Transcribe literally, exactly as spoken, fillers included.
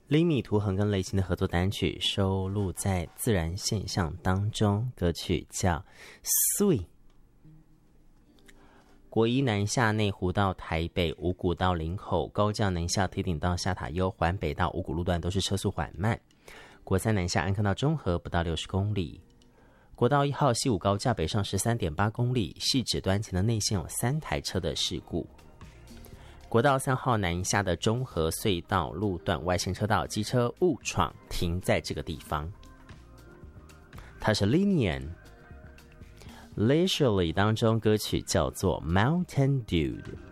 厘米图恒跟雷琴的合作单曲收录在《自然现象》当中，歌曲叫 Sweet。 国一南下内湖到台北，五股到林口，高架南下铁顶到下塔悠，环北到五股路段都是车速缓慢。国三南下安坑到中和不到六十公里。国道一号西武高架北上 十三点八公里，汐止端前的内线有三台车的事故。国道三号南下的中和隧道路段外线车道，机车误闯停在这个地方。它是 Linian。Leisurely 当中歌曲叫做 Mountain Dude。